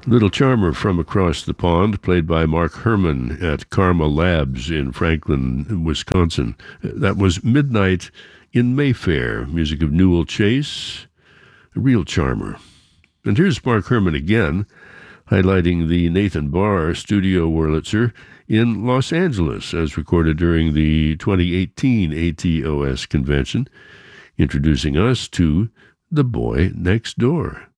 Little Charmer from Across the Pond, played by Mark Herman at Karma Labs in Franklin, Wisconsin. That was Midnight in Mayfair, music of Newell Chase, a real charmer. And here's Mark Herman again, highlighting the Nathan Barr Studio Wurlitzer in Los Angeles, as recorded during the 2018 ATOS convention, introducing us to The Boy Next Door.